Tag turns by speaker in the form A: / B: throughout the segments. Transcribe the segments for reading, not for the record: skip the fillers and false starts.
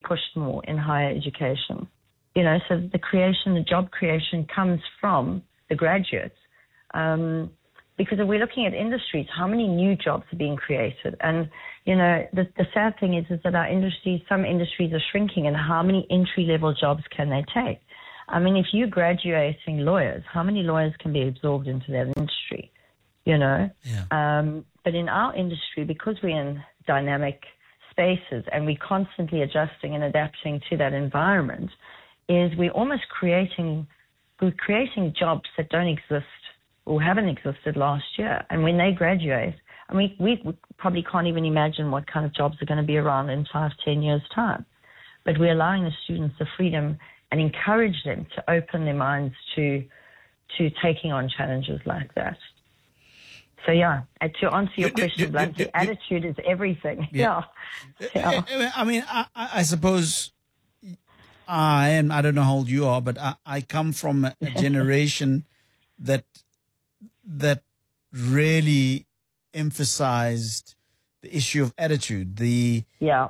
A: pushed more in higher education. So the job creation comes from the graduates. Because if we're looking at industries, how many new jobs are being created? And, the sad thing is that some industries are shrinking, and how many entry-level jobs can they take? I mean, if you're graduating lawyers, how many lawyers can be absorbed into that industry?
B: Yeah.
A: But in our industry, because we're in dynamic spaces and we're constantly adjusting and adapting to that environment, is we're almost creating jobs that don't exist or haven't existed last year. And when they graduate, we probably can't even imagine what kind of jobs are going to be around in 5-10 years' time. But we're allowing the students the freedom and encourage them to open their minds to taking on challenges like that. So, yeah, to answer your question bluntly, attitude is everything. Yeah.
B: I mean, I suppose I don't know how old you are, but I come from a generation that really emphasized the issue of attitude, the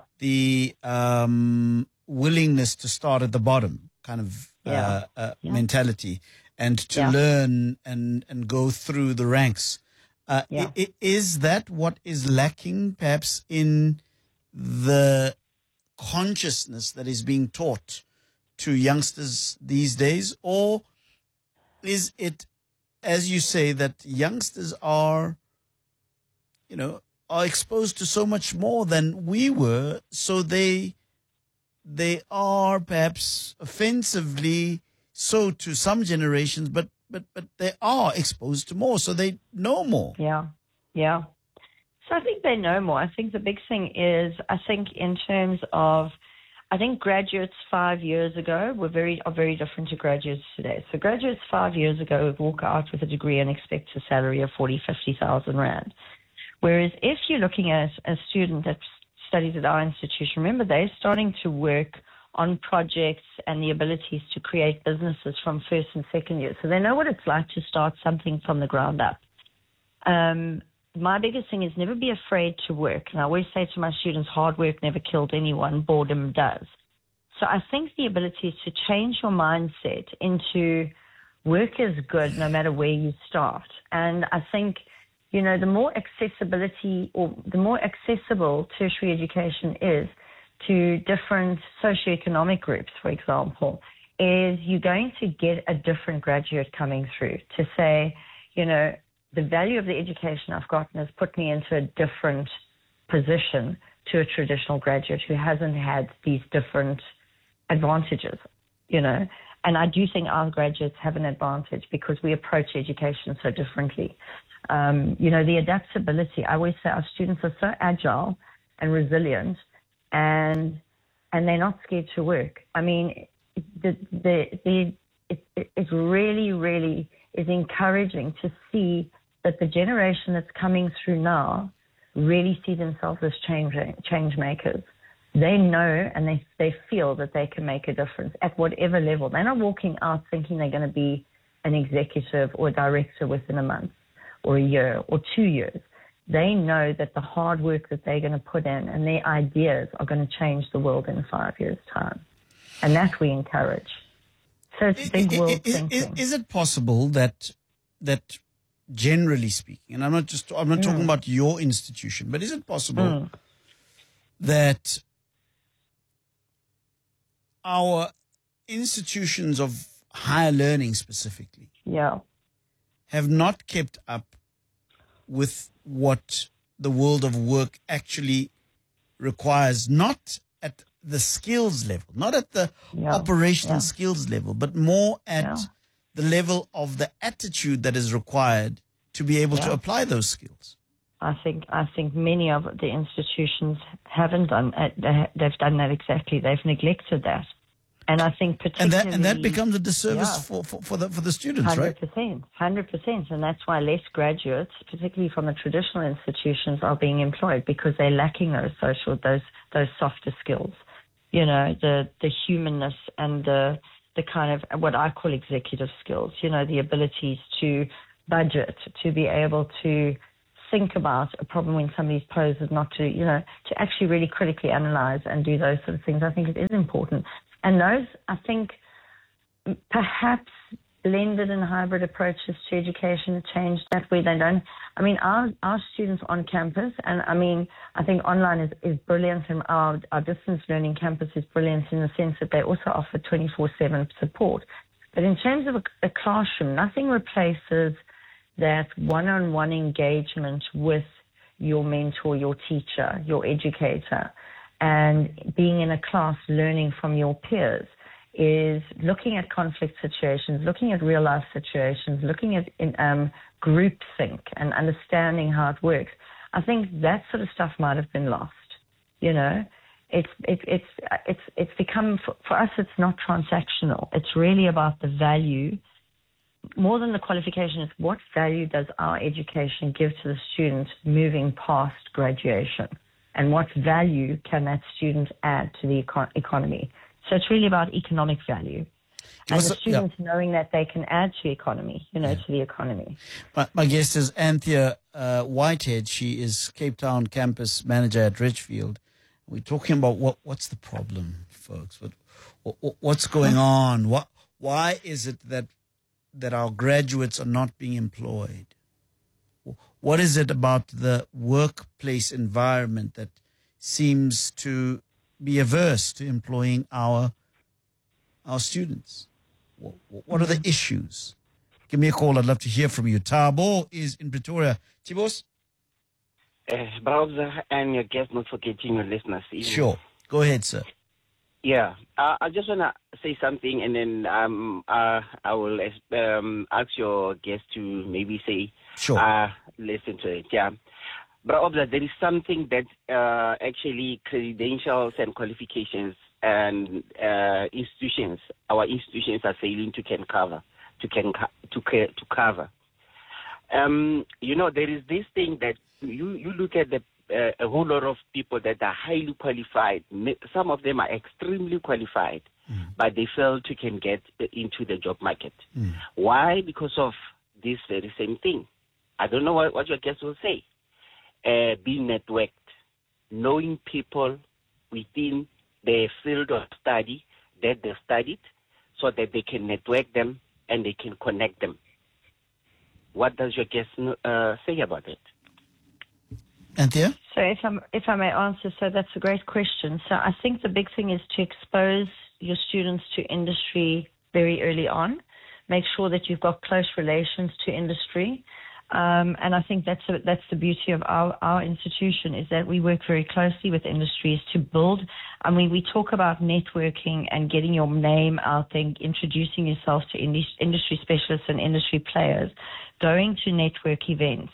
B: willingness to start at the bottom kind of mentality, and to learn and go through the ranks. Is that what is lacking perhaps in the consciousness that is being taught to youngsters these days? Or is it, as you say, that youngsters are exposed to so much more than we were, so they are perhaps offensively so to some generations, but they are exposed to more, so they know more.
A: Yeah. So I think they know more. I think the big thing is, in terms of, graduates 5 years ago are very different to graduates today. So graduates 5 years ago would walk out with a degree and expect a salary of 40,000-50,000 rand. Whereas if you're looking at a student that studies at our institution, remember, they're starting to work on projects and the abilities to create businesses from first and second year. So they know what it's like to start something from the ground up. My biggest thing is never be afraid to work. And I always say to my students, hard work never killed anyone, boredom does. So I think the ability is to change your mindset into work is good no matter where you start. And I think, the more accessibility or the more accessible tertiary education is to different socioeconomic groups, for example, is you're going to get a different graduate coming through to say, the value of the education I've gotten has put me into a different position to a traditional graduate who hasn't had these different advantages, And I do think our graduates have an advantage because we approach education so differently. The adaptability, I always say our students are so agile and resilient, and they're not scared to work. I mean, it really, really is encouraging to see that the generation that's coming through now really see themselves as change makers. They know and they feel that they can make a difference at whatever level. They're not walking out thinking they're going to be an executive or a director within a month or a year or 2 years. They know that the hard work that they're going to put in and their ideas are going to change the world in 5 years' time. And that we encourage. So it's big world thinking.
B: Is it possible that generally speaking, and I'm not talking about your institution, but is it possible that our institutions of higher learning specifically have not kept up with what the world of work actually requires, not at the skills level, not at the operational skills level, but more at the level of the attitude that is required to be able to apply those skills?
A: I think many of the institutions haven't done they've done that exactly. They've neglected that. And I think particularly...
B: And that becomes a disservice for the students,
A: 100%,
B: right?
A: 100%. And that's why less graduates, particularly from the traditional institutions, are being employed because they're lacking those those softer skills. The humanness and the kind of what I call executive skills, the abilities to budget, to be able to think about a problem when somebody's posed, not to, to actually really critically analyze and do those sort of things. I think it is important. And those, I think, perhaps blended and hybrid approaches to education change that way. They don't, our students on campus, and I think online is brilliant, and our distance learning campus is brilliant in the sense that they also offer 24/7 support. But in terms of a classroom, nothing replaces that one-on-one engagement with your mentor, your teacher, your educator, and being in a class learning from your peers is looking at conflict situations, looking at real-life situations, looking at groupthink and understanding how it works. I think that sort of stuff might have been lost. It's become, for us, it's not transactional. It's really about the value. More than the qualification, it's what value does our education give to the student moving past graduation, and what value can that student add to the economy. So it's really about economic value, and the students knowing that they can add to economy, to the economy.
B: My guest is Anthea Whitehead. She is Cape Town campus manager at Richfield. We're talking about what's the problem, folks. What's going on? Why is it that our graduates are not being employed? What is it about the workplace environment that seems to be averse to employing our students? What are the issues? Give me a call. I'd love to hear from you. Thabo is in Pretoria. Thibos?
C: Browser and your guest, not forgetting your listeners.
B: Sure. Go ahead, sir.
C: Yeah, I just want to say something, and then I will ask your guest to maybe say,
B: sure.
C: Listen to it. Yeah, but there is something that actually credentials and qualifications and institutions, our institutions are failing to cover. There is this thing that you look at a whole lot of people that are highly qualified. Some of them are extremely qualified, but they fail to get into the job market. Why? Because of this very same thing. I don't know what your guest will say. Being networked, knowing people within their field of study that they studied, so that they can network them and they can connect them. What does your guest say about it?
B: Anthea?
A: So if I may answer, so that's a great question. So I think the big thing is to expose your students to industry very early on. Make sure that you've got close relations to industry. And I think that's the beauty of our institution, is that we work very closely with industries to build. We talk about networking and getting your name out there, introducing yourself to industry specialists and industry players, going to network events.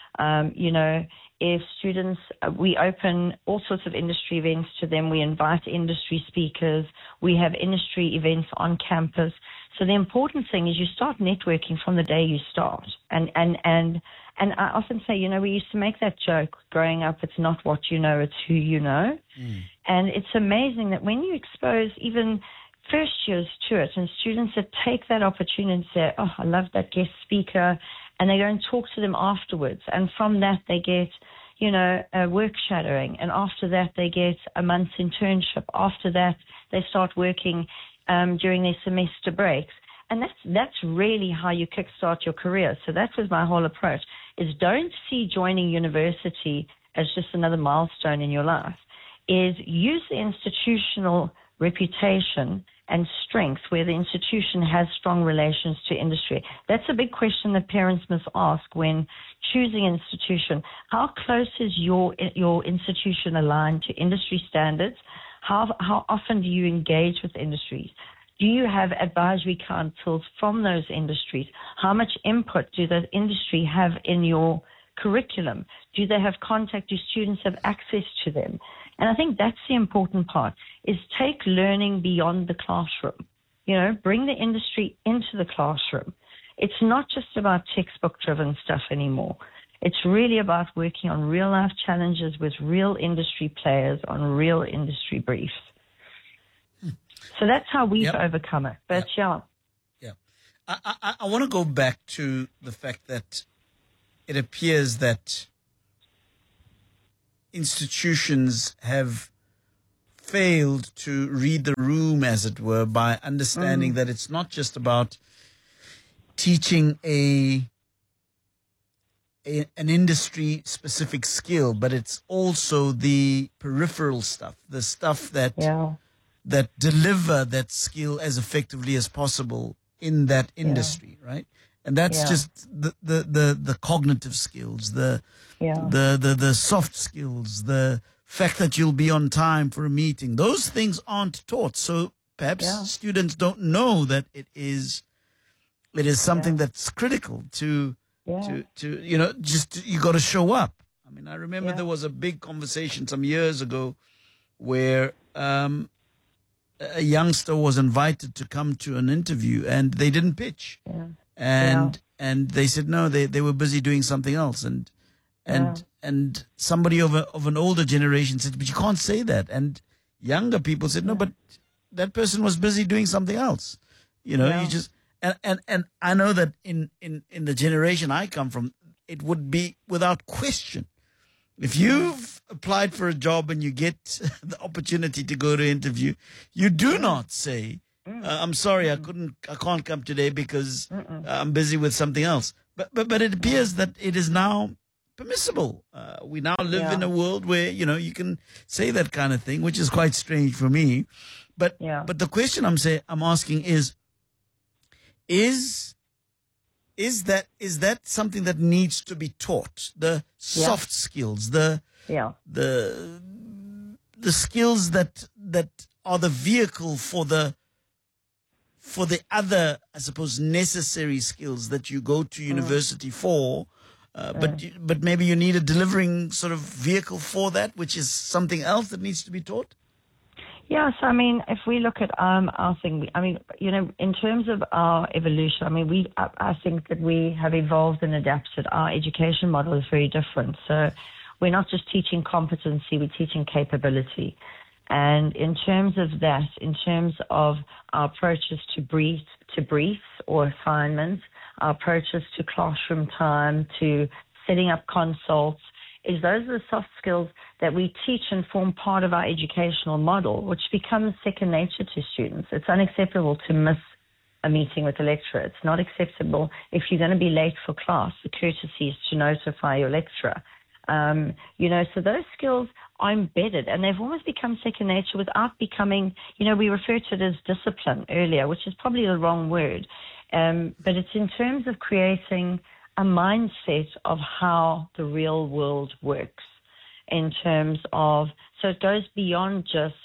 A: If students, we open all sorts of industry events to them. We invite industry speakers. We have industry events on campus. So the important thing is you start networking from the day you start. And I often say, we used to make that joke growing up, it's not what you know, it's who you know. And it's amazing that when you expose even first years to it, and students that take that opportunity and say, oh, I love that guest speaker, and they go and talk to them afterwards. And from that, they get, work shadowing. And after that, they get a month's internship. After that, they start working during their semester breaks. And that's really how you kickstart your career. So that was my whole approach, is don't see joining university as just another milestone in your life. Is use the institutional reputation and strength where the institution has strong relations to industry. That's a big question that parents must ask when choosing an institution. How close is your institution aligned to industry standards? How often do you engage with industries? Do you have advisory councils from those industries? How much input do the industry have in your curriculum? Do they have contact? Do students have access to them? And I think that's the important part, is take learning beyond the classroom. Bring the industry into the classroom. It's not just about textbook-driven stuff anymore. It's really about working on real-life challenges with real industry players on real industry briefs. So that's how we've overcome it. But
B: Yeah. I want to go back to the fact that it appears that institutions have failed to read the room, as it were, by understanding that it's not just about teaching an industry-specific skill, but it's also the peripheral stuff, the stuff that that deliver that skill as effectively as possible in that industry, right? And that's just the cognitive skills, the soft skills, the fact that you'll be on time for a meeting. Those things aren't taught, so perhaps students don't know that it is something that's critical to you know, you got to show up. I mean, I remember there was a big conversation some years ago where a youngster was invited to come to an interview and they didn't pitch. And they said no, they were busy doing something else, and somebody of an older generation said, but you can't say that. And younger people said, no, but that person was busy doing something else. You know, you just and I know that in the generation I come from, it would be without question. If you've applied for a job and you get the opportunity to go to interview, you do not say, I'm sorry, I can't come today because I'm busy with something else. But it appears that it is now permissible. We now live in a world where, you know, you can say that kind of thing, which is quite strange for me. But the question I'm asking is that something that needs to be taught? The soft skills, the skills that are the vehicle for the other, I suppose, necessary skills that you go to university for, but maybe you need a delivering sort of vehicle for that, which is something else that needs to be taught?
A: Yeah, so I mean, if we look at our thing, I mean, you know, in terms of our evolution, I mean, I think that we have evolved and adapted. Our education model is very different. So we're not just teaching competency, we're teaching capability. And in terms of that, in terms of our approaches to briefs or assignments, our approaches to classroom time, to setting up consults, those are the soft skills that we teach and form part of our educational model, which becomes second nature to students. It's unacceptable to miss a meeting with a lecturer. It's not acceptable if you're going to be late for class. The courtesy is to notify your lecturer. You know, so those skills are embedded and they've almost become second nature without becoming, you know, we referred to it as discipline earlier, which is probably the wrong word. But it's in terms of creating a mindset of how the real world works in terms of, so it goes beyond just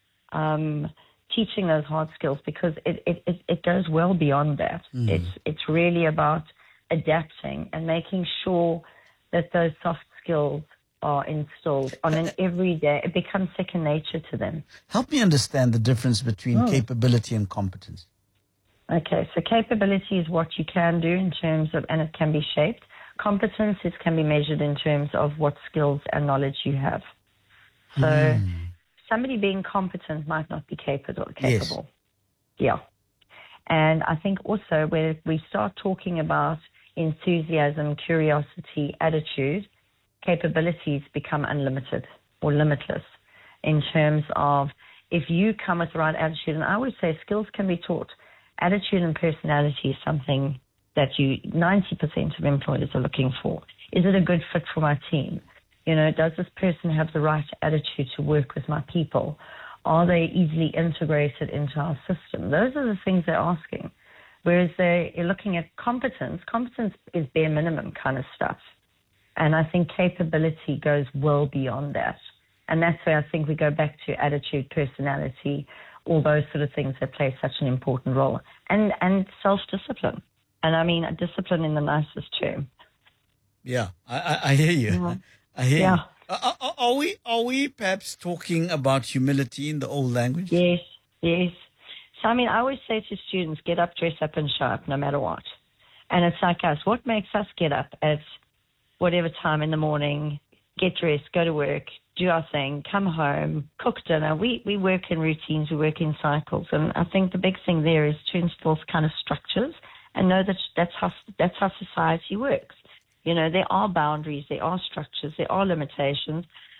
A: teaching those hard skills, because it goes well beyond that. It's really about adapting and making sure that those soft skills are instilled on an everyday, it becomes second nature to them.
B: Help me understand the difference between capability and competence.
A: Okay, so capability is what you can do in terms of, and it can be shaped. Competence, it can be measured in terms of what skills and knowledge you have. So somebody being competent might not be capable.
B: Yes.
A: Yeah. And I think also where we start talking about enthusiasm, curiosity, attitude, capabilities become unlimited or limitless in terms of if you come with the right attitude. And I would say skills can be taught. Attitude and personality is something that 90% of employers are looking for. Is it a good fit for my team? You know, does this person have the right attitude to work with my people? Are they easily integrated into our system? Those are the things they're asking. Whereas they're looking at competence. Competence is bare minimum kind of stuff. And I think capability goes well beyond that. And that's where I think we go back to attitude, personality, all those sort of things that play such an important role. And self-discipline. And I mean, discipline in the nicest term.
B: Yeah, I hear you.
A: Yeah.
B: I hear you. Are we perhaps talking about humility in the old language?
A: Yes. So, I mean, I always say to students, get up, dress up, and show up no matter what. And it's like us. What makes us get up at whatever time in the morning, get dressed, go to work, do our thing, come home, cook dinner. We work in routines, we work in cycles. And I think the big thing there is to instill kind of structures and know that that's how society works. You know, there are boundaries, there are structures, there are limitations,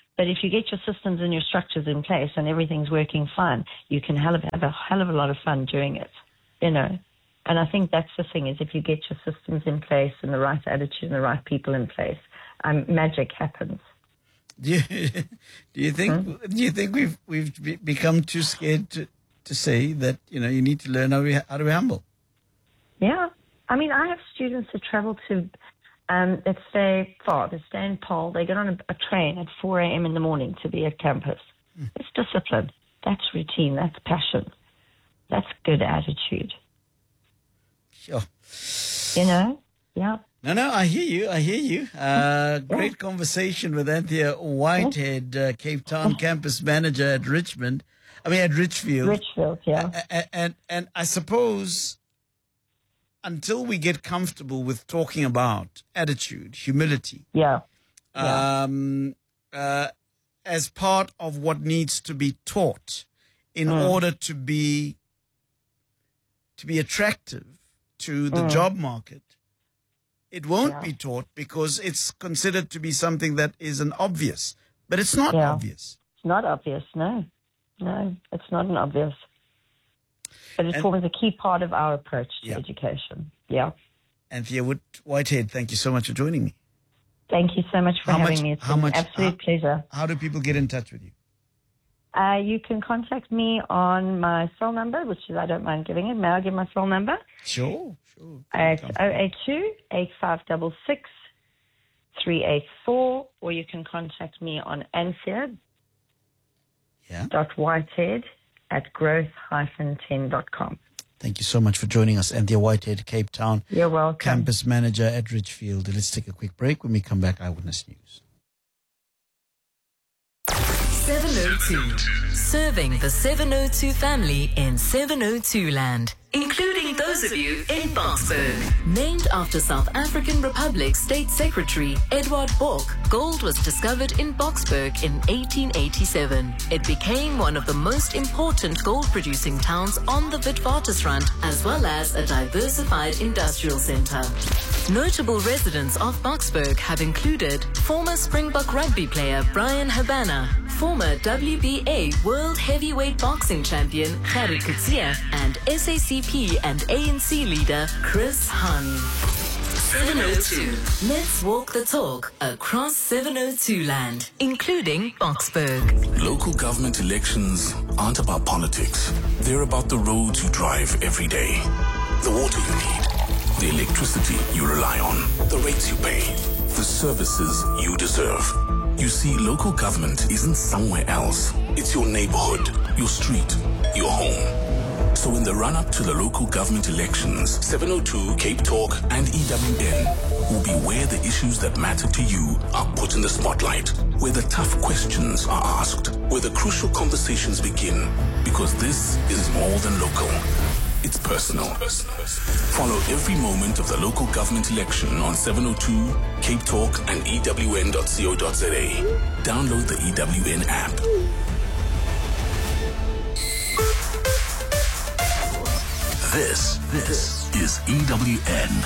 A: But if you get your systems and your structures in place and everything's working fine, you can have a hell of a lot of fun doing it, you know. And I think that's the thing, is if you get your systems in place and the right attitude and the right people in place, magic happens.
B: Do you think we've become too scared to say that, you know, you need to learn how to be humble?
A: Yeah. I mean, I have students that travel to, that stay far. They stay in Paarl. They get on a train at 4 a.m. in the morning to be at campus. It's discipline. That's routine. That's passion. That's good attitude.
B: Sure.
A: You know? Yeah.
B: No, I hear you. Great conversation with Anthea Whitehead, Cape Town campus manager at Richfield.
A: Yeah.
B: And I suppose until we get comfortable with talking about attitude, humility, as part of what needs to be taught in order to be attractive to the job market, it won't be taught because it's considered to be something that isn't obvious. But it's not obvious.
A: It's not obvious, no. No, it's not an obvious. But it forms a key part of our approach to education. Yeah.
B: Anthea Whitehead, thank you so much for joining me.
A: Thank you so much for having me. It's been an absolute pleasure.
B: How do people get in touch with you?
A: You can contact me on my cell number, which is, I don't mind giving it. May I give my cell number?
B: Sure.
A: It's 082-8566-384, or you can contact me on anthea.whitehead@growth-10.com.
B: Thank you so much for joining us, Anthea Whitehead, Cape Town.
A: You're welcome.
B: Campus manager at Richfield. Let's take a quick break. When we come back, Eyewitness News.
D: 702. Serving the 702 family in 702 land, including those of you in Boksburg. Named after South African Republic State Secretary Edward Bork, gold was discovered in Boksburg in 1887. It became one of the most important gold-producing towns on the Witwatersrand, as well as a diversified industrial center. Notable residents of Boksburg have included former Springbok rugby player Brian Habana, former WBA World Heavyweight Boxing Champion Gerrit Coetzee, and SACP and ANC leader Chris Hani. 702. Let's walk the talk across 702 land, including Boksburg.
E: Local government elections aren't about politics. They're about the roads you drive every day, the water you need, the electricity you rely on, the rates you pay, the services you deserve. You see, local government isn't somewhere else. It's your neighborhood, your street, your home. So in the run-up to the local government elections, 702, Cape Talk, and EWN will be where the issues that matter to you are put in the spotlight, where the tough questions are asked, where the crucial conversations begin, because this is more than local. It's personal. Follow every moment of the local government election on 702, Cape Talk, and EWN.co.za. Download the EWN app. This is EWN.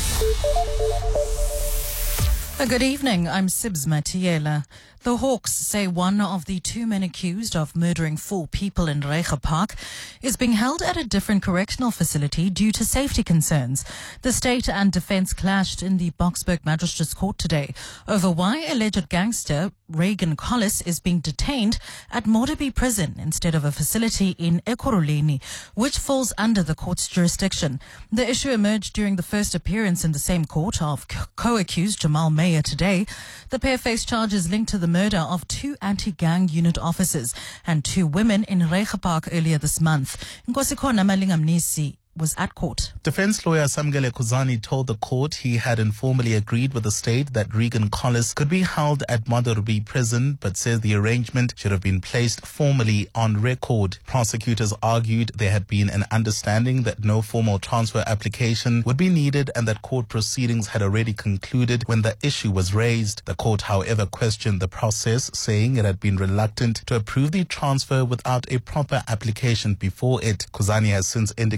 F: Good evening, I'm Sibs Matiela. The Hawks say one of the two men accused of murdering 4 people in Reiger Park is being held at a different correctional facility due to safety concerns. The state and defense clashed in the Boksburg Magistrates Court today over why alleged gangster Reagan Collis is being detained at Modderby Prison instead of a facility in Ekurhuleni, which falls under the court's jurisdiction. The issue emerged during the first appearance in the same court of co-accused Jamal Meyer today. The pair face charges linked to the murder of 2 anti-gang unit officers and 2 women in Reiger Park earlier this month. Nkosikhona Malingamnisi was at court.
G: Defense lawyer Samgele Kuzani told the court he had informally agreed with the state that Reagan Collis could be held at Modderby Prison, but says the arrangement should have been placed formally on record. Prosecutors argued there had been an understanding that no formal transfer application would be needed and that court proceedings had already concluded when the issue was raised. The court, however, questioned the process, saying it had been reluctant to approve the transfer without a proper application before it. Kuzani has since indicated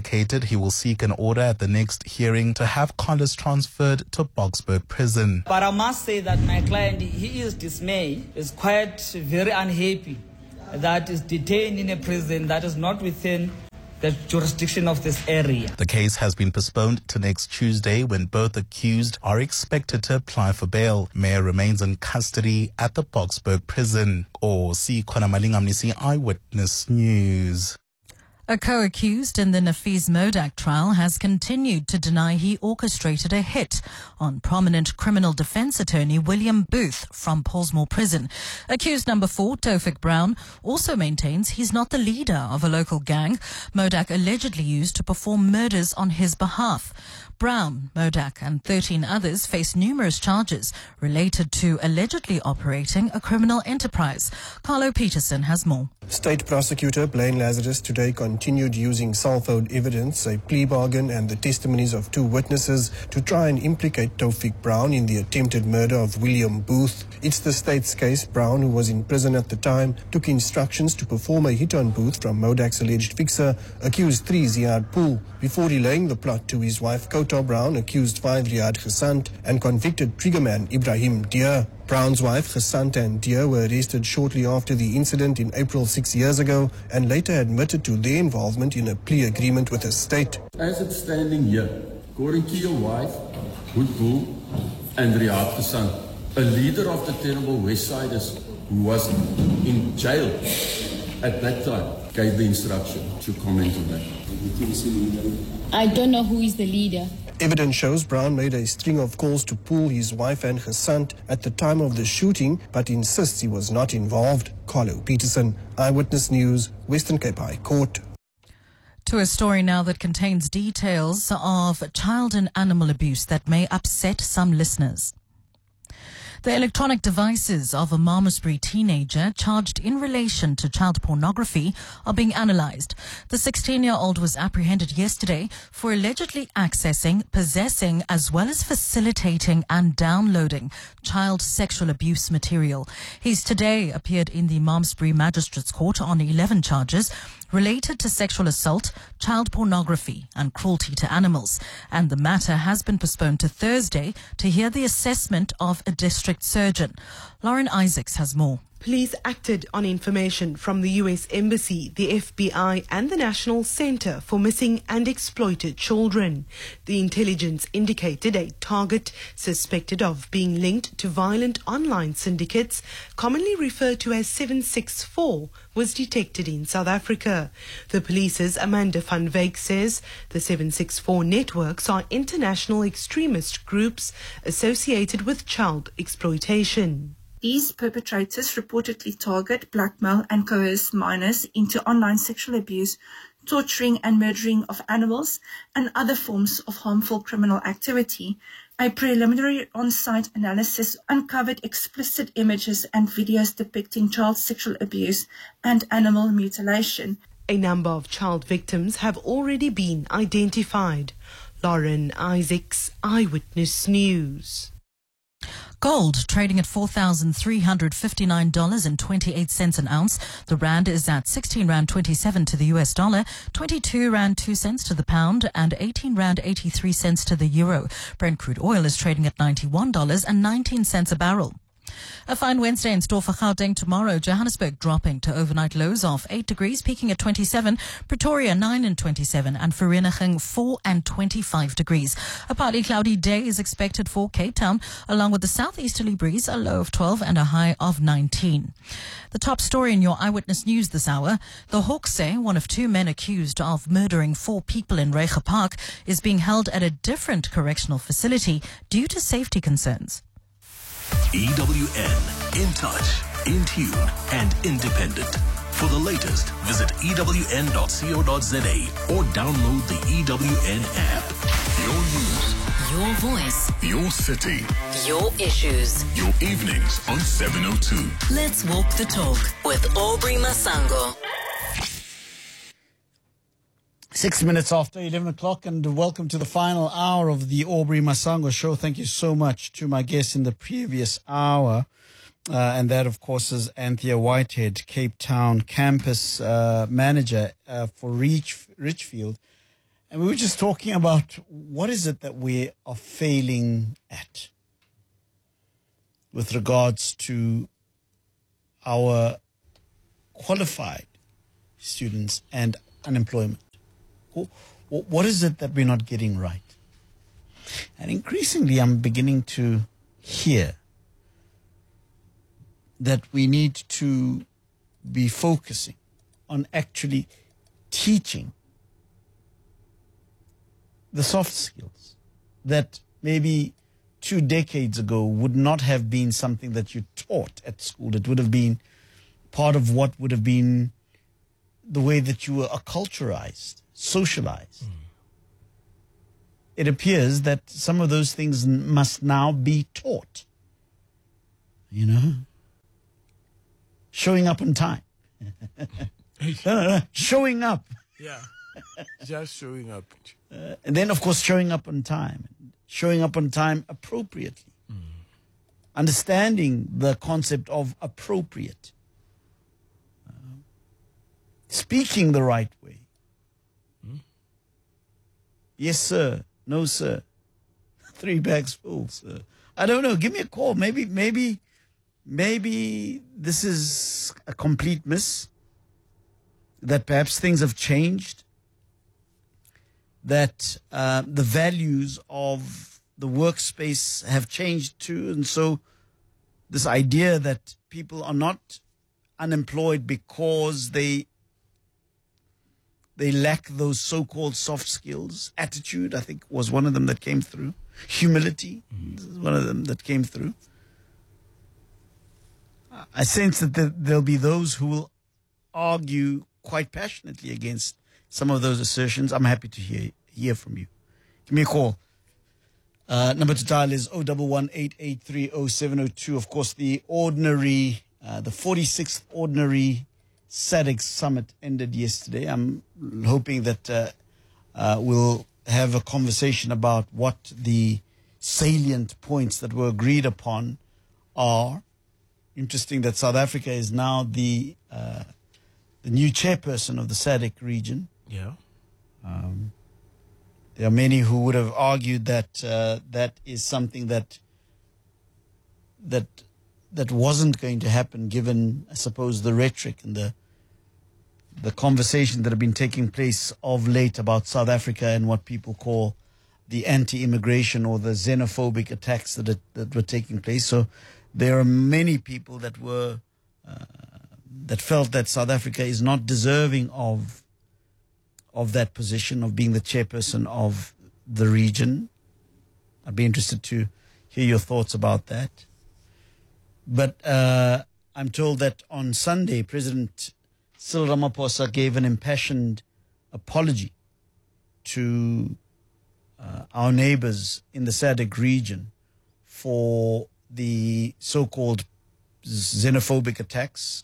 G: he will seek an order at the next hearing to have Collis transferred to Boksburg prison.
H: But I must say that my client, he is dismayed, is quite very unhappy that is detained in a prison that is not within the jurisdiction of this area.
G: The case has been postponed to next Tuesday when both accused are expected to apply for bail. Mayor remains in custody at the Boksburg prison. See Malingamnisi Eyewitness News.
F: A co-accused in the Nafiz Modak trial has continued to deny he orchestrated a hit on prominent criminal defense attorney William Booth from Pollsmoor Prison. Accused number 4, Tofik Brown, also maintains he's not the leader of a local gang Modak allegedly used to perform murders on his behalf. Brown, Modak and 13 others face numerous charges related to allegedly operating a criminal enterprise. Carlo Peterson has more.
I: State Prosecutor Blaine Lazarus today continued using cell phone evidence, a plea bargain and the testimonies of 2 witnesses to try and implicate Tofik Brown in the attempted murder of William Booth. It's the state's case. Brown, who was in prison at the time, took instructions to perform a hit on Booth from Modak's alleged fixer, accused 3 Ziad Pool, before relaying the plot to his wife Kota Brown, accused 5 Riyad Ghessant, and convicted triggerman Ibrahim Deer. Brown's wife, Ghessant, and Deer were arrested shortly after the incident in April 6 years ago and later admitted to their involvement in a plea agreement with the state.
J: As it's standing here, according to your wife, Hoodpool, and Riyad Ghessant, a leader of the terrible Westsiders who was in jail at that time, gave the instruction to comment on that.
K: I don't know who is the leader.
I: Evidence shows Brown made a string of calls to Pool, his wife and Ghessant at the time of the shooting, but insists he was not involved. Carlo Peterson, Eyewitness News, Western Cape High Court.
F: To a story now that contains details of child and animal abuse that may upset some listeners. The electronic devices of a Malmesbury teenager charged in relation to child pornography are being analysed. The 16-year-old was apprehended yesterday for allegedly accessing, possessing, as well as facilitating and downloading child sexual abuse material. He's today appeared in the Malmesbury Magistrates Court on 11 charges related to sexual assault, child pornography and cruelty to animals. And the matter has been postponed to Thursday to hear the assessment of a district surgeon. Lauren Isaacs has more.
L: Police acted on information from the U.S. Embassy, the FBI and the National Center for Missing and Exploited Children. The intelligence indicated a target suspected of being linked to violent online syndicates, commonly referred to as 764, was detected in South Africa. The police's Amanda van Wyk says the 764 networks are international extremist groups associated with child exploitation.
M: These perpetrators reportedly target, blackmail and coerce minors into online sexual abuse, torturing and murdering of animals, and other forms of harmful criminal activity. A preliminary on-site analysis uncovered explicit images and videos depicting child sexual abuse and animal mutilation.
L: A number of child victims have already been identified. Lauren Isaacs, Eyewitness News.
F: Gold trading at $4,359.28 an ounce. The rand is at 16 rand 27 to the US dollar, 22 rand 2 cents to the pound, and 18 rand 83 cents to the euro. Brent crude oil is trading at $91.19 a barrel. A fine Wednesday in store for Gauteng tomorrow. Johannesburg dropping to overnight lows of 8 degrees, peaking at 27. Pretoria 9 and 27, and Vereeniging 4 and 25 degrees. A partly cloudy day is expected for Cape Town, along with the southeasterly breeze, a low of 12 and a high of 19. The top story in your Eyewitness News this hour: the Hawks say one of 2 men accused of murdering 4 people in Reiger Park is being held at a different correctional facility due to safety concerns.
E: EWN, in touch, in tune, and independent. For the latest, visit ewn.co.za or download the EWN app. Your news,
D: your voice,
E: your city,
D: your issues,
E: your evenings on 702.
D: Let's walk the talk with Aubrey Masango.
B: 6 minutes after 11 o'clock, and welcome to the final hour of the Aubrey Masango Show. Thank you so much to my guests in the previous hour. And that, of course, is Anthea Whitehead, Cape Town campus manager for Richfield. And we were just talking about what is it that we are failing at with regards to our qualified students and unemployment. What is it that we're not getting right? And increasingly, I'm beginning to hear that we need to be focusing on actually teaching the soft skills that maybe 2 decades ago would not have been something that you taught at school. It would have been part of what would have been the way that you were acculturized, socialized. It appears that some of those things must now be taught. You know? Showing up on time. No. Showing up.
N: Yeah. Just showing up.
B: And then, of course, showing up on time. Showing up on time appropriately. Understanding the concept of appropriate. Speaking the right way. Yes, sir. No, sir. 3 bags full, sir. I don't know. Give me a call. Maybe this is a complete miss. That perhaps things have changed. That the values of the workspace have changed too. And so this idea that people are not unemployed because they lack those so-called soft skills. Attitude, I think, was one of them that came through. Humility, one of them that came through. I sense that there'll be those who will argue quite passionately against some of those assertions. I'm happy to hear from you. Give me a call. Number to dial is 011-883-0702. Of course, the 46th Ordinary SADC Summit ended yesterday. I'm hoping that we'll have a conversation about what the salient points that were agreed upon are. Interesting that South Africa is now the new chairperson of the SADC region.
N: Yeah.
B: There are many who would have argued that that is something that wasn't going to happen, given, I suppose, the rhetoric and the conversation that have been taking place of late about South Africa and what people call the anti-immigration or the xenophobic attacks that were taking place. So there are many people that were that felt that South Africa is not deserving of that position of being the chairperson of the region. I'd be interested to hear your thoughts about that. But I'm told that on Sunday, President Cyril Ramaphosa gave an impassioned apology to our neighbors in the SADC region for the so-called xenophobic attacks.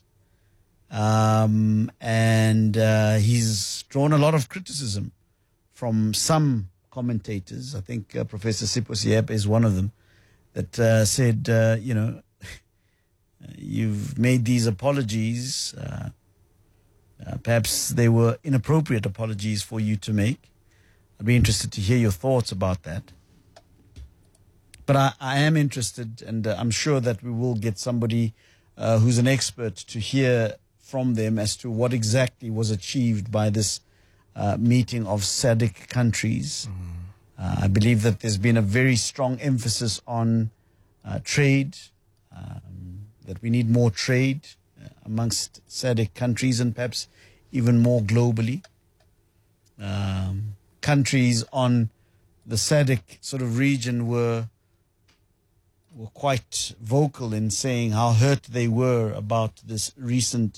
B: And he's drawn a lot of criticism from some commentators. I think Professor Sipho Siep is one of them that said, you've made these apologies. Perhaps they were inappropriate apologies for you to make. I'd be interested to hear your thoughts about that. But I am interested, and I'm sure that we will get somebody who's an expert to hear from them as to what exactly was achieved by this meeting of SADC countries. I believe that there's been a very strong emphasis on trade, that we need more trade amongst SADC countries and perhaps even more globally. Countries on the SADC sort of region were quite vocal in saying how hurt they were about this recent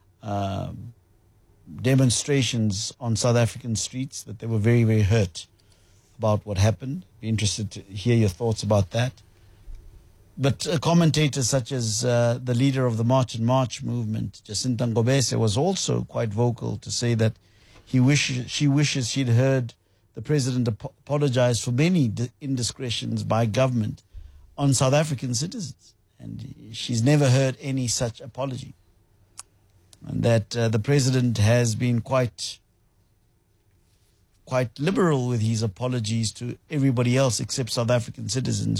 B: demonstrations on South African streets, that they were very, very hurt about what happened. Be interested to hear your thoughts about that. But commentators such as the leader of the March and March movement, Jacinta Ngobese, was also quite vocal to say that she wishes she'd heard the president apologize for many indiscretions by government on South African citizens. And she's never heard any such apology. And that the president has been quite quite liberal with his apologies to everybody else except South African citizens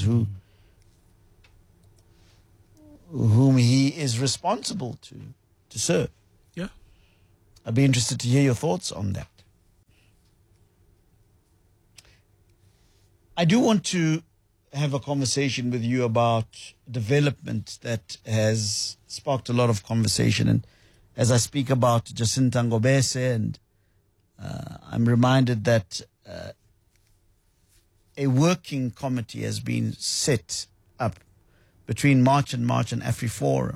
B: whom he is responsible to serve.
N: Yeah.
B: I'd be interested to hear your thoughts on that. I do want to have a conversation with you about development that has sparked a lot of conversation. And as I speak about Jacinta Ngobese, and I'm reminded that a working committee has been set up between March and AfriForum,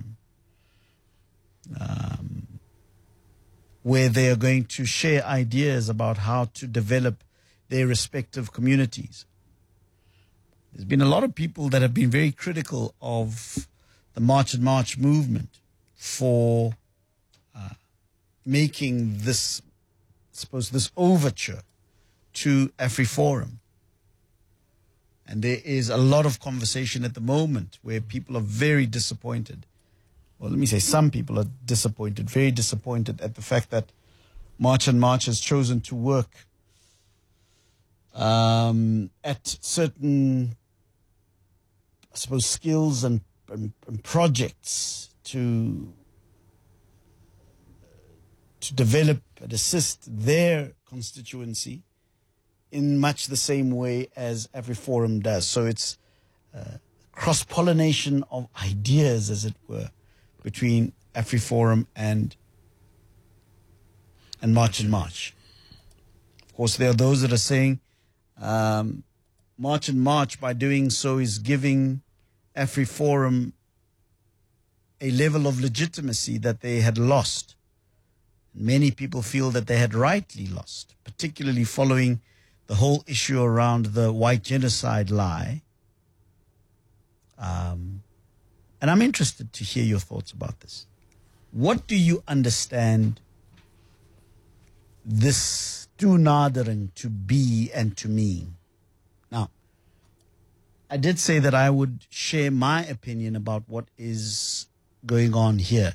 B: where they are going to share ideas about how to develop their respective communities. There's been a lot of people that have been very critical of the March and March movement for making this, I suppose, this overture to AfriForum. And there is a lot of conversation at the moment where people are very disappointed. Well, let me say some people are disappointed, very disappointed at the fact that March and March has chosen to work at certain, I suppose, skills and projects to develop and assist their constituency in much the same way as AfriForum does. So it's cross-pollination of ideas, as it were, between AfriForum and March and March. Of course, there are those that are saying March and March, by doing so, is giving AfriForum a level of legitimacy that they had lost. Many people feel that they had rightly lost, particularly following the whole issue around the white genocide lie. And I'm interested to hear your thoughts about this. What do you understand this toenadering to be and to mean? Now, I did say that I would share my opinion about what is going on here.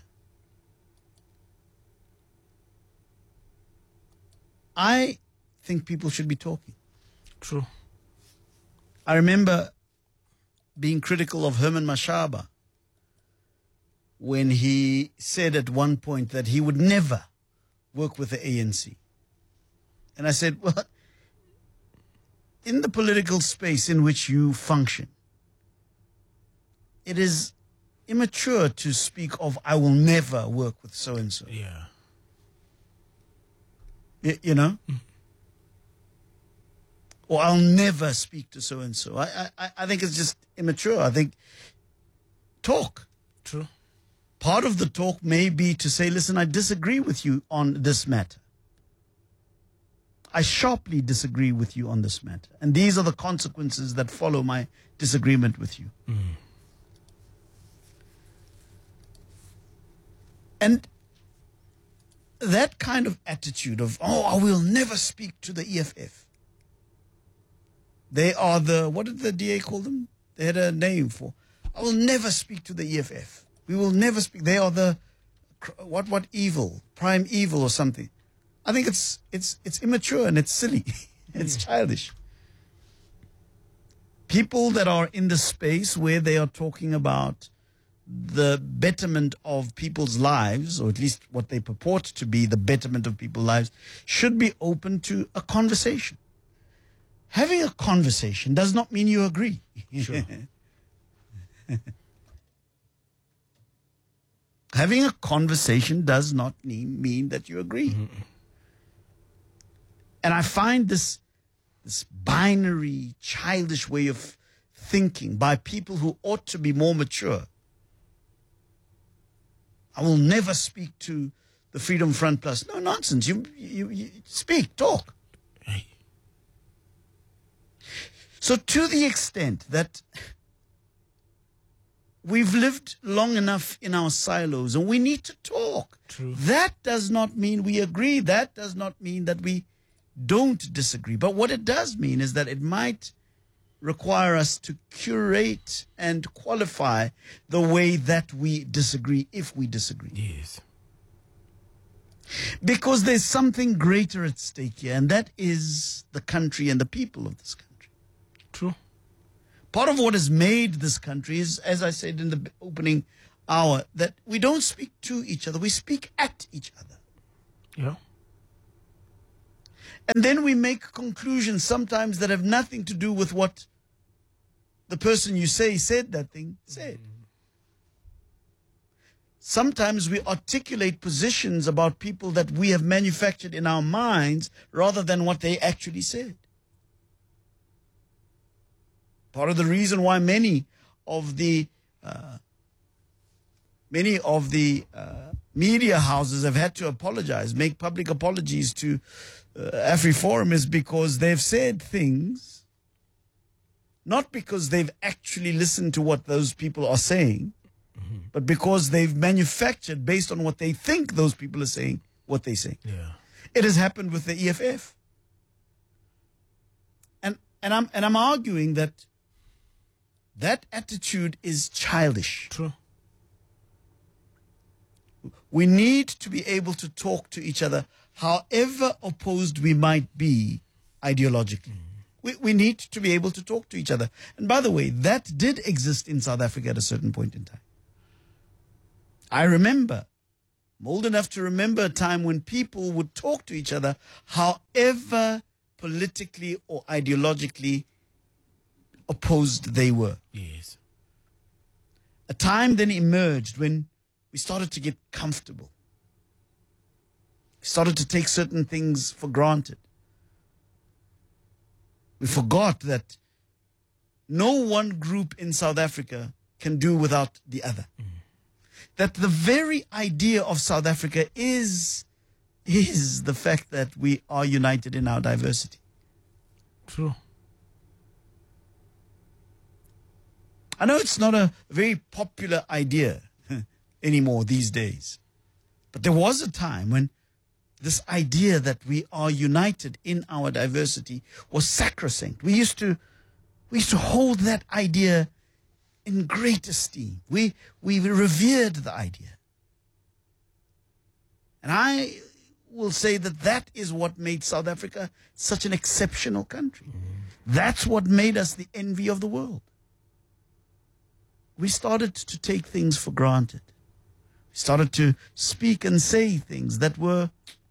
B: I think people should be talking.
N: True.
B: I remember being critical of Herman Mashaba when he said at one point that he would never work with the ANC. And I said, well, in the political space in which you function, it is immature to speak of, I will never work with so-and-so.
N: Yeah.
B: You know? Or I'll never speak to so-and-so. I think it's just immature. I think talk.
N: True.
B: Part of the talk may be to say, listen, I disagree with you on this matter. I sharply disagree with you on this matter. And these are the consequences that follow my disagreement with you. And that kind of attitude of, oh, I will never speak to the EFF. They are the, what did the DA call them? They had a name for, I will never speak to the EFF. We will never speak. They are the, what evil, prime evil or something. I think it's immature and it's silly. It's childish. People that are in the space where they are talking about the betterment of people's lives, or at least what they purport to be the betterment of people's lives, should be open to a conversation. Having a conversation does not mean you agree.
N: Sure.
B: Having a conversation does not mean that you agree. Mm-hmm. And I find this binary, childish way of thinking by people who ought to be more mature. I will never speak to the Freedom Front Plus. No nonsense. You speak, talk.
N: Right.
B: So to the extent that we've lived long enough in our silos and we need to talk.
N: True.
B: That does not mean we agree. That does not mean that we don't disagree. But what it does mean is that it might require us to curate and qualify the way that we disagree, if we disagree.
N: Yes.
B: Because there's something greater at stake here, and that is the country and the people of this country.
N: True.
B: Part of what has made this country is, as I said in the opening hour, that we don't speak to each other, we speak at each other.
N: Yeah.
B: And then we make conclusions sometimes that have nothing to do with what the person you say said that thing said. Sometimes we articulate positions about people that we have manufactured in our minds rather than what they actually said. Part of the reason why many of the media houses have had to apologize, make public apologies to AfriForum is because they've said things, not because they've actually listened to what those people are saying, but because they've manufactured, based on what they think those people are saying, what they say.
N: Yeah.
B: It has happened with the EFF. And I'm arguing that attitude is childish.
N: True.
B: We need to be able to talk to each other, however opposed we might be ideologically. We need to be able to talk to each other. And by the way, that did exist in South Africa at a certain point in time. I remember, I'm old enough to remember a time when people would talk to each other, however politically or ideologically opposed they were.
N: Yes.
B: A time then emerged when we started to get comfortable. We started to take certain things for granted. We forgot that no one group in South Africa can do without the other. That the very idea of South Africa is the fact that we are united in our diversity.
N: True.
B: I know it's not a very popular idea anymore these days, but there was a time when this idea that we are united in our diversity was sacrosanct. We used to hold that idea in great esteem. We revered the idea. And I will say that is what made South Africa such an exceptional country. That's what made us the envy of the world. We started to take things for granted. We started to speak and say things that were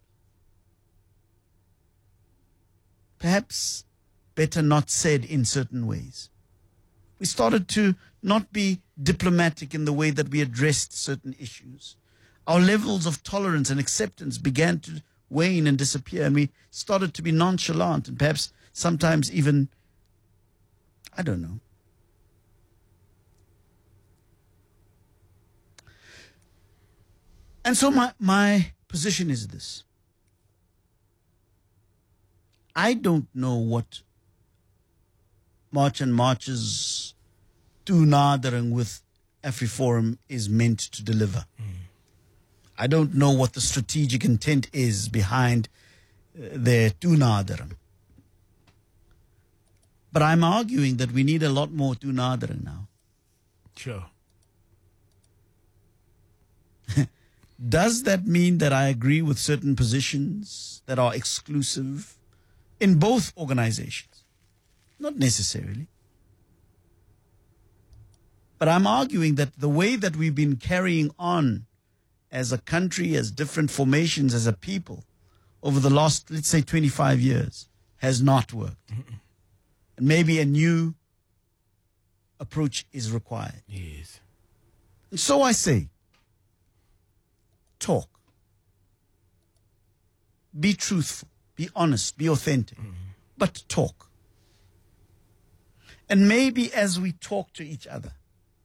B: perhaps better not said in certain ways. We started to not be diplomatic in the way that we addressed certain issues. Our levels of tolerance and acceptance began to wane and disappear, and we started to be nonchalant and perhaps sometimes even, I don't know. And so my position is this. I don't know what March and March's toenadering with AfriForum is meant to deliver. I don't know what the strategic intent is behind their toenadering. But I'm arguing that we need a lot more toenadering now.
N: Sure.
B: Does that mean that I agree with certain positions that are exclusive in both organizations? Not necessarily. But I'm arguing that the way that we've been carrying on as a country, as different formations, as a people, over the last, let's say, 25 years, has not worked. And maybe a new approach is required.
N: Yes.
B: And so I say, talk. Be truthful. Be honest. Be authentic. But talk. And maybe as we talk to each other,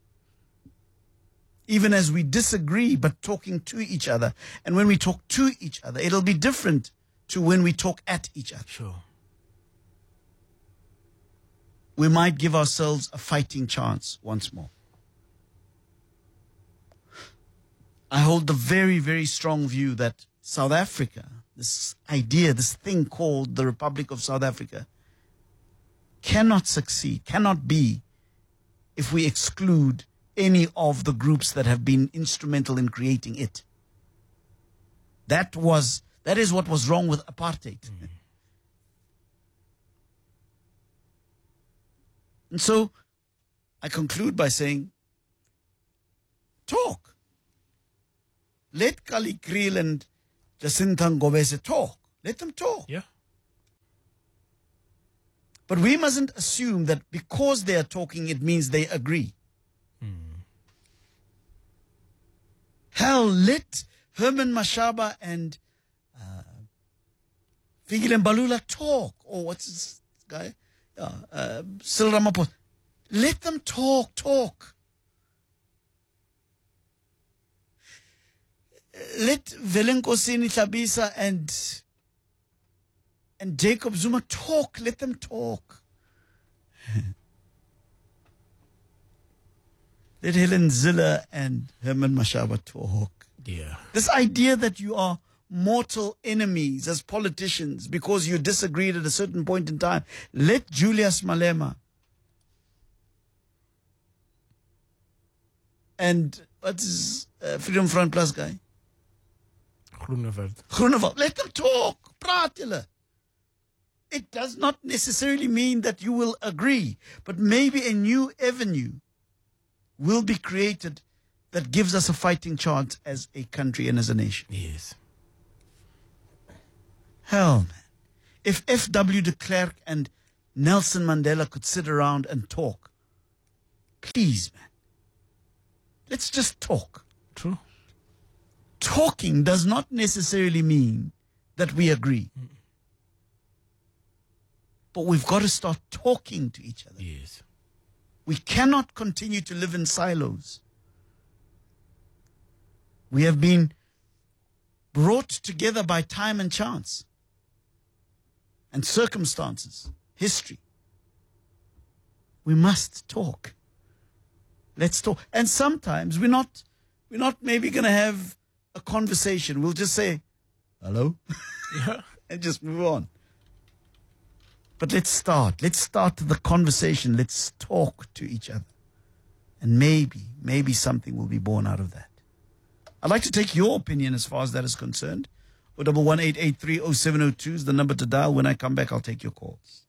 B: even as we disagree, but talking to each other, and when we talk to each other, it'll be different to when we talk at each other.
N: Sure.
B: We might give ourselves a fighting chance once more. I hold the very, very strong view that South Africa, this idea, this thing called the Republic of South Africa, cannot succeed, cannot be, if we exclude any of the groups that have been instrumental in creating it. That is what was wrong with apartheid. And so I conclude by saying, talk. Let Kali Kriel and Jacinta Ngobese talk. Let them talk.
N: Yeah.
B: But we mustn't assume that because they are talking, it means they agree. Hell, let Herman Mashaba and Fikile Mbalula talk. Or what's this guy? Cyril Ramaphosa. Let them talk. Let Velenkosini Tlhabisa and Jacob Zuma talk. Let them talk. Let Helen Zille and Herman Mashaba talk.
N: Yeah.
B: This idea that you are mortal enemies as politicians because you disagreed at a certain point in time. Let Julius Malema and what's his Freedom Front Plus guy? Groenewald. Let them talk. Praat julle. It does not necessarily mean that you will agree, but maybe a new avenue will be created that gives us a fighting chance as a country and as a nation.
N: Yes.
B: Hell, man. If F.W. de Klerk and Nelson Mandela could sit around and talk, please, man, let's just talk.
N: True.
B: Talking does not necessarily mean that we agree. But we've got to start talking to each other.
N: Yes.
B: We cannot continue to live in silos. We have been brought together by time and chance and circumstances, history. We must talk. Let's talk. And sometimes we're not maybe going to have a conversation. We'll just say, hello?
N: Yeah.
B: And just move on. But let's start. Let's start the conversation. Let's talk to each other. And maybe something will be born out of that. I'd like to take your opinion as far as that is concerned. 011-883-0702 is the number to dial. When I come back, I'll take your calls.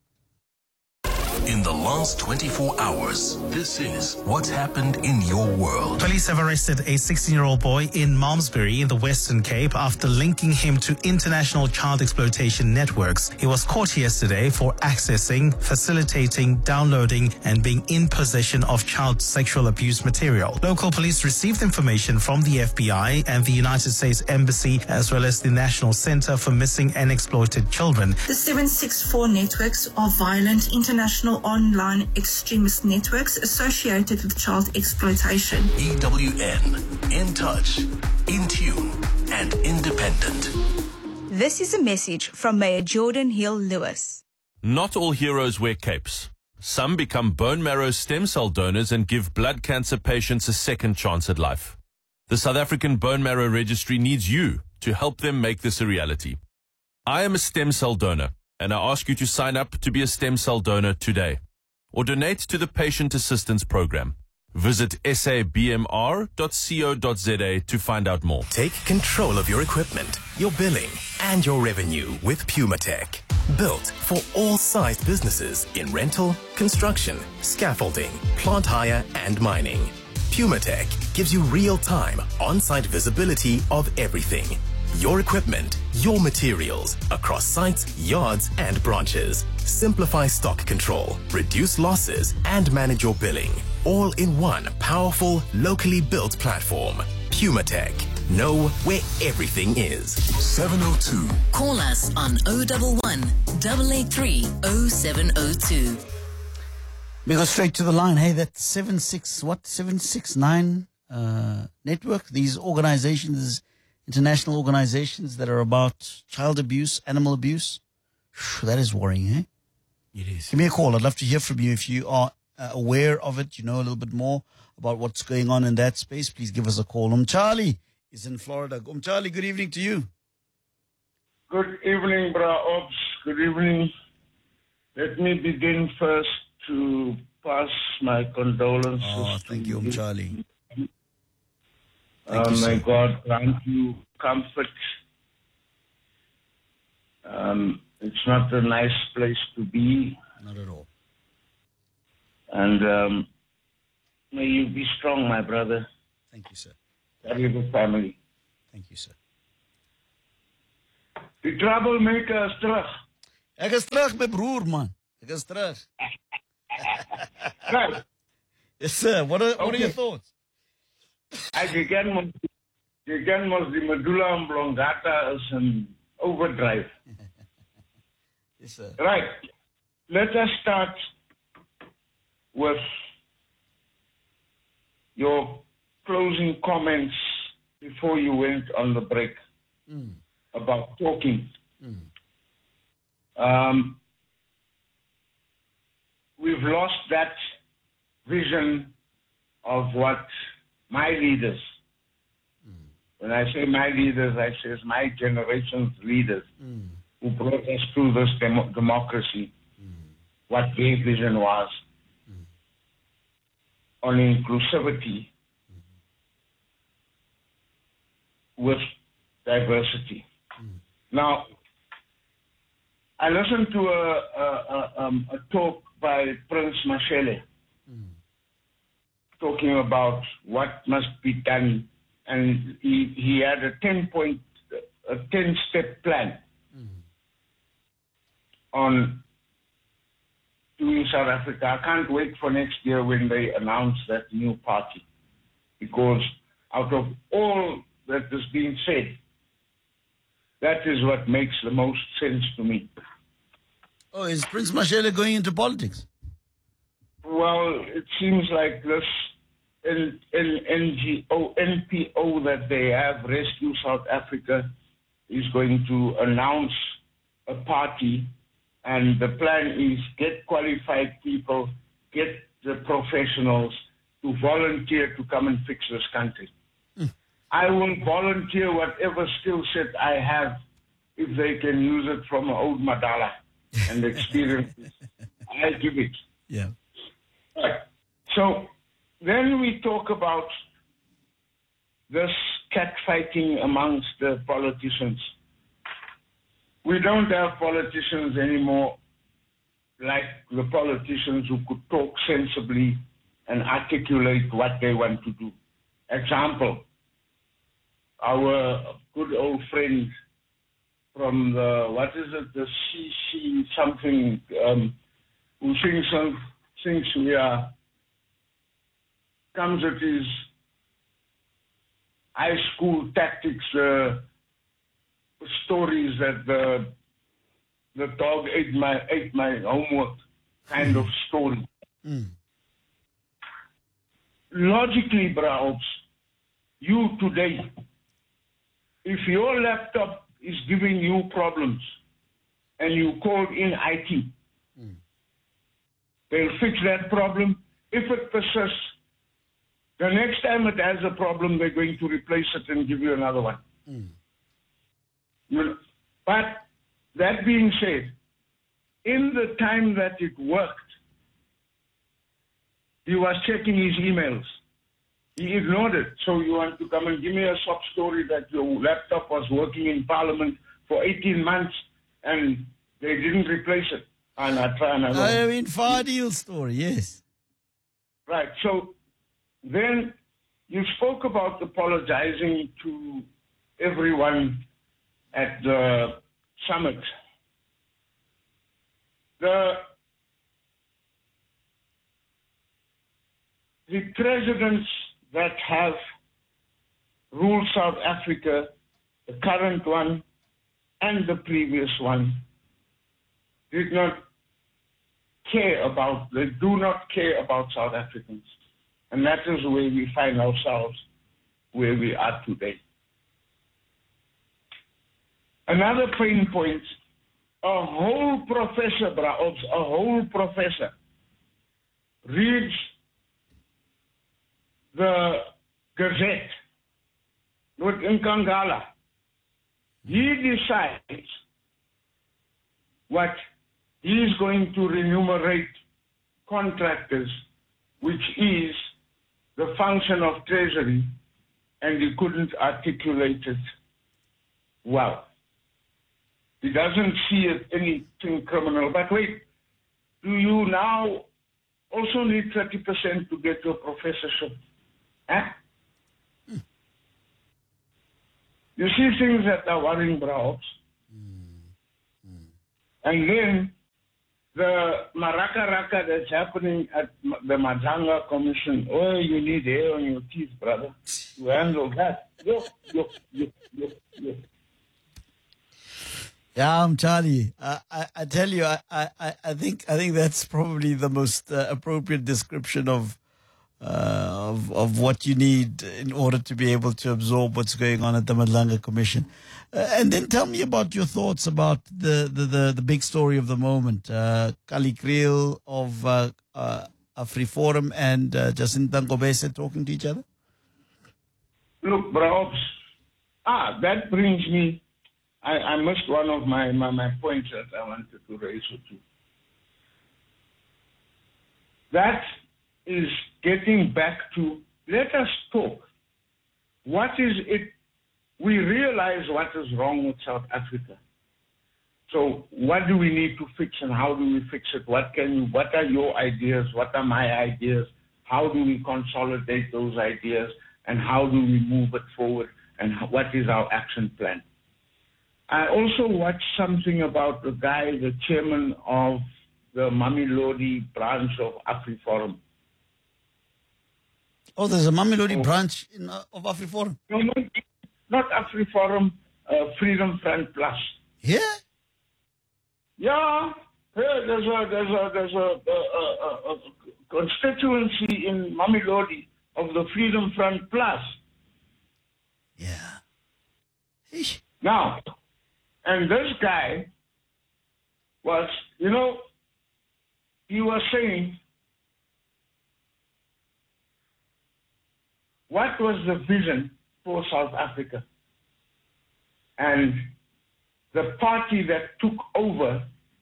E: In the last 24 hours, this is what's happened in your world.
G: Police have arrested a 16-year-old boy in Malmesbury in the Western Cape after linking him to international child exploitation networks. He was caught yesterday for accessing, facilitating, downloading, and being in possession of child sexual abuse material. Local police received information from the FBI and the United States Embassy, as well as the National Center for Missing and Exploited Children.
M: The 764 networks are violent international online extremist networks associated with child exploitation.
E: EWN, in touch, in tune, and independent.
O: This is a message from Mayor Jordan Hill-Lewis.
P: Not all heroes wear capes. Some become bone marrow stem cell donors and give blood cancer patients a second chance at life. The South African Bone Marrow Registry needs you to help them make this a reality. I am a stem cell donor, and I ask you to sign up to be a stem cell donor today or donate to the Patient Assistance Program. Visit sabmr.co.za to find out more.
Q: Take control of your equipment, your billing, and your revenue with PumaTech. Built for all sized businesses in rental, construction, scaffolding, plant hire, and mining. PumaTech gives you real-time, on-site visibility of everything. Your equipment, your materials, across sites, yards, and branches. Simplify stock control, reduce losses, and manage your billing. All in one powerful, locally built platform. PumaTech. Know where everything is.
E: 702.
D: Call us on 011 883 0702.
B: We go straight to the line. Hey, that's 769 network. These organizations, international organizations that are about child abuse, animal abuse. That is worrying, eh?
N: It is.
B: Give me a call. I'd love to hear from you. If you are aware of it, you know a little bit more about what's going on in that space, please give us a call. Charlie is in Florida. Charlie, good evening to you.
R: Good evening, Bra Ops. Good evening. Let me begin first to pass my condolences.
B: Oh, thank you,
R: Charlie.
B: Thank you,
R: may God grant you comfort It's not a nice place to be.
B: Not at all.
R: And may you be strong, my brother.
B: Thank you, sir.
R: Carry the family.
B: Thank you, sir.
R: Die troublemaker is terug.
B: Ek is terug, my broer, man. Ek is terug.
R: Right.
B: Yes, sir. What are your thoughts?
R: Je ken mos die medulla oblongata is an overdrive.
B: Yes, sir.
R: Right. Let us start with your closing comments before you went on the break about talking. We've lost that vision of what my leaders, when I say my leaders, I say my generation's leaders who brought us through this democracy, what their vision was on inclusivity with diversity. Now, I listened to a talk by Prince Mashele talking about what must be done, and he had a 10-step plan on doing South Africa. I can't wait for next year when they announce that new party, because out of all that is being said, that is what makes the most sense to me.
B: Oh, is Prince Mashele going into politics?
R: Well, it seems like this NPO that they have, Rescue South Africa, is going to announce a party, and the plan is get qualified people, get the professionals to volunteer to come and fix this country. I will volunteer whatever skill set I have if they can use it from an old Madala and experience. I'll give it.
B: Yeah.
R: Right. So then we talk about this catfighting amongst the politicians. We don't have politicians anymore like the politicians who could talk sensibly and articulate what they want to do. Example, our good old friend from the CC something, who sings we are, comes with his high school tactics, stories that the dog ate my homework kind of story. Logically, Braops, you today, if your laptop is giving you problems and you call in IT, they'll fix that problem. If it persists, the next time it has a problem, they're going to replace it and give you another one. But that being said, in the time that it worked, he was checking his emails. He ignored it. So you want to come and give me a sob story that your laptop was working in Parliament for 18 months and they didn't replace it. And I try another.
B: I mean, Fadil's story, yes.
R: Right. So then you spoke about apologizing to everyone at the summit. The presidents that have ruled South Africa, the current one and the previous one, did not care about, they do not care about South Africans. And that is where we find ourselves, where we are today. Another pain point, a whole professor, Braops, a whole professor reads the Gazette with Nkangala. He decides what he is going to remunerate contractors, which is the function of Treasury, and he couldn't articulate it well. He doesn't see it anything criminal. But wait, do you now also need 30% to get your professorship? Huh? You see things that are worrying, bro. And then the maraka-raka that's happening at the Madanga Commission, oh, you need hair on your teeth, brother, to handle that. Yo.
B: Yeah, I'm Charlie. I tell you, I think that's probably the most appropriate description of what you need in order to be able to absorb what's going on at the Madanga Commission. And then tell me about your thoughts about the big story of the moment. Kali Kriel of AfriForum and Jacinta Ngobese talking to each other?
R: Look, bro, that brings me, I missed one of my points that I wanted to raise with you. That is getting back to, let us talk. What is it? We realize what is wrong with South Africa. So what do we need to fix and how do we fix it? What are your ideas? What are my ideas? How do we consolidate those ideas? And how do we move it forward? And what is our action plan? I also watched something about the guy, the chairman of the Mamelodi branch of AfriForum.
B: Oh, there's a Mamelodi branch of AfriForum?
R: No, not AfriForum, Freedom Front Plus.
B: Yeah?
R: Yeah. There's a constituency in Mamelodi of the Freedom Front Plus.
B: Yeah.
R: Now, and this guy was, he was saying, what was the vision for South Africa? And the party that took over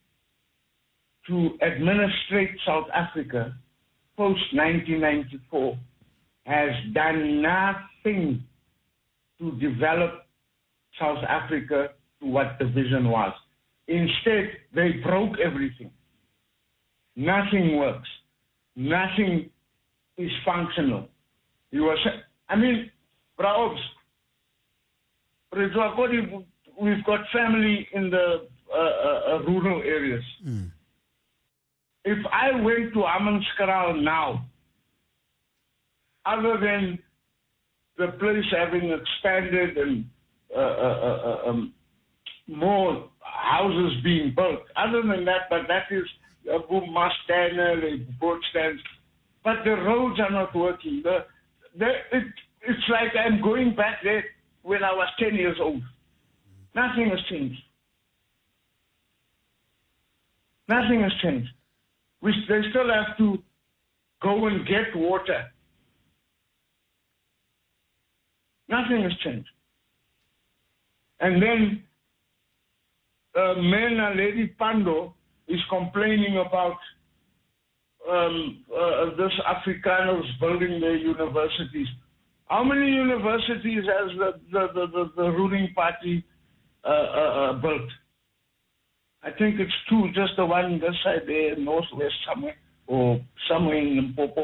R: to administrate South Africa post-1994 has done nothing to develop South Africa to what the vision was. Instead, they broke everything. Nothing works. Nothing is functional. Brahms, we've got family in the rural areas. Mm. If I went to Hammanskraal now, other than the place having expanded and more houses being built, other than that, but that is a boat stands, but the roads are not working. It's like I'm going back there when I was 10 years old. Nothing has changed. Nothing has changed. They still have to go and get water. Nothing has changed. And then Lady Pando is complaining about this Afrikaners building their universities. How many universities has the ruling party built? I think it's 2, just the one this side there, northwest somewhere, or somewhere in Limpopo.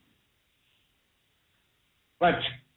R: But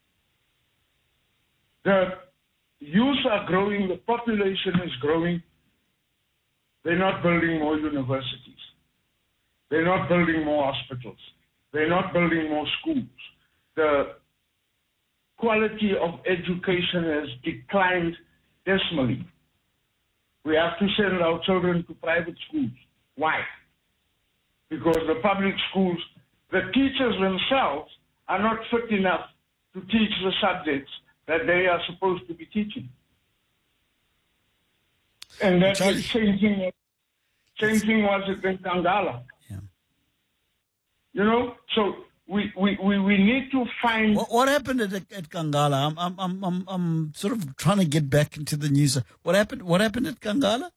R: the youth are growing, the population is growing. They're not building more universities. They're not building more hospitals. They're not building more schools. The quality of education has declined dismally. We have to send our children to private schools. Why? Because the public schools, the teachers themselves are not fit enough to teach the subjects that they are supposed to be teaching. And that's the same thing was it in Kangala. Yeah. So we need to find.
B: What happened at Kangala? I'm sort of trying to get back into the news. What happened at Kangala?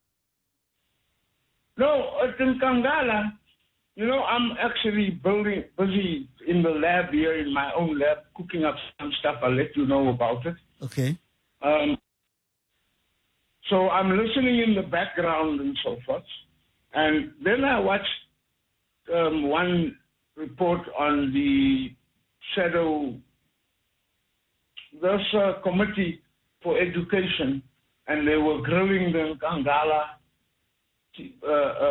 R: No, in Kangala, I'm actually busy in the lab here, in my own lab, cooking up some stuff. I'll let you know about it.
B: Okay.
R: So I'm listening in the background and so forth. And then I watched one report on the there's a committee for education, and they were grilling the Nkangala